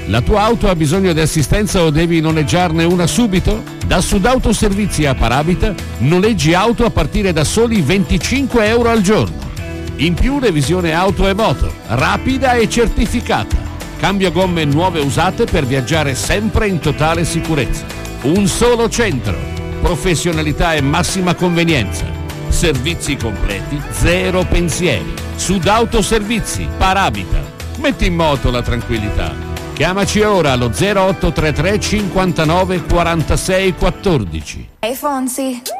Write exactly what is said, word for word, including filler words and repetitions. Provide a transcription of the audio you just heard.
La tua auto ha bisogno di assistenza o devi noleggiarne una subito? Da Sudautoservizi a Parabita noleggi auto a partire da soli venticinque euro al giorno. In più revisione auto e moto, rapida e certificata. Cambio gomme nuove usate per viaggiare sempre in totale sicurezza. Un solo centro, professionalità e massima convenienza. Servizi completi, zero pensieri. Sudautoservizi, Parabita. Metti in moto la tranquillità. Chiamaci ora allo zero otto tre tre cinquantanove quarantasei quattordici. Hey Fonsi,